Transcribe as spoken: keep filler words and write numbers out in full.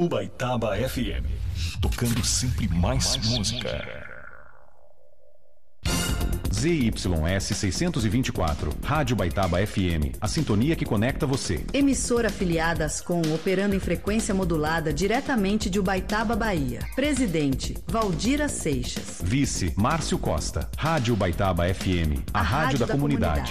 Ubaitaba F M, tocando sempre mais música. Z Y S seiscentos e vinte e quatro, Rádio Ubaitaba F M, a sintonia que conecta você. Emissora afiliada Ascom, operando em frequência modulada diretamente de Ubaitaba, Bahia. Presidente, Valdira Seixas. Vice, Márcio Costa. Rádio Ubaitaba F M, a, a rádio, rádio da, da comunidade.